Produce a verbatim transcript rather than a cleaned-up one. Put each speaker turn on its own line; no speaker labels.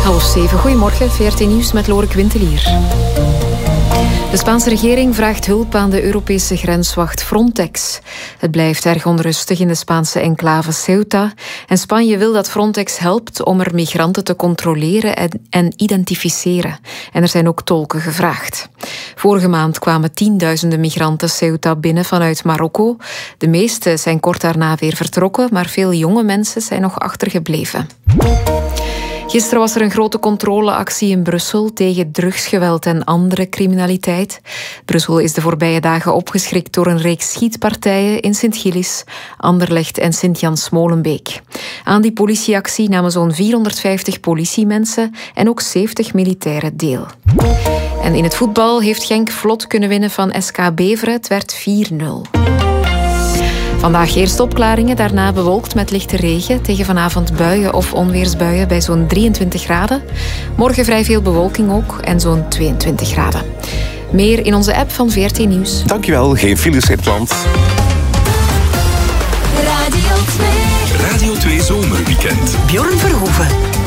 Half zeven, goedemorgen, V R T Nieuws met Lore Quintelier. De Spaanse regering vraagt hulp aan de Europese grenswacht Frontex. Het blijft erg onrustig in de Spaanse enclave Ceuta. En Spanje wil dat Frontex helpt om er migranten te controleren en, en identificeren. En er zijn ook tolken gevraagd. Vorige maand kwamen tienduizenden migranten Ceuta binnen vanuit Marokko. De meeste zijn kort daarna weer vertrokken, maar veel jonge mensen zijn nog achtergebleven. Gisteren was er een grote controleactie in Brussel tegen drugsgeweld en andere criminaliteit. Brussel is de voorbije dagen opgeschrikt door een reeks schietpartijen in Sint-Gillis, Anderlecht en Sint-Jans-Molenbeek. Aan die politieactie namen zo'n vierhonderdvijftig politiemensen en ook zeventig militairen deel. En in het voetbal heeft Genk vlot kunnen winnen van S K Beveren. Het werd vier nul. Vandaag eerst opklaringen, daarna bewolkt met lichte regen. Tegen vanavond buien of onweersbuien bij zo'n drieëntwintig graden. Morgen vrij veel bewolking ook en zo'n tweeëntwintig graden. Meer in onze app van V R T Nieuws.
Dankjewel, geen files in het land.
Radio twee.
Radio twee Zomerweekend.
Bjorn Verhoeven.